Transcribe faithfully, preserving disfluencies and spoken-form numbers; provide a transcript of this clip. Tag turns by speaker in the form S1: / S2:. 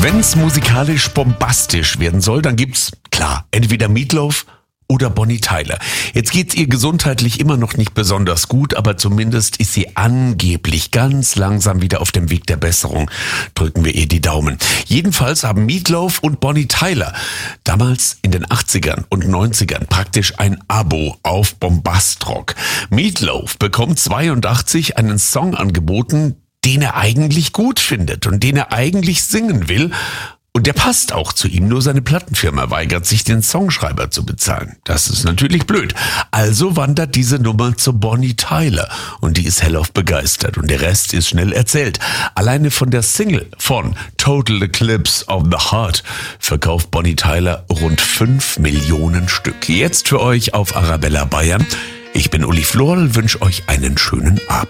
S1: Wenn's musikalisch bombastisch werden soll, dann gibt's, klar, entweder Meatloaf oder Bonnie Tyler. Jetzt geht's ihr gesundheitlich immer noch nicht besonders gut, aber zumindest ist sie angeblich ganz langsam wieder auf dem Weg der Besserung. Drücken wir ihr die Daumen. Jedenfalls haben Meatloaf und Bonnie Tyler damals in den achtzigern und neunzigern praktisch ein Abo auf Bombastrock. Meatloaf bekommt zweiundachtzig einen Song angeboten, den er eigentlich gut findet und den er eigentlich singen will. Und der passt auch zu ihm, nur seine Plattenfirma weigert sich, den Songschreiber zu bezahlen. Das ist natürlich blöd. Also wandert diese Nummer zu Bonnie Tyler und die ist hellauf begeistert und der Rest ist schnell erzählt. Alleine von der Single von Total Eclipse of the Heart verkauft Bonnie Tyler rund fünf Millionen Stück. Jetzt für euch auf Arabella Bayern. Ich bin Uli Florl, wünsche euch einen schönen Abend.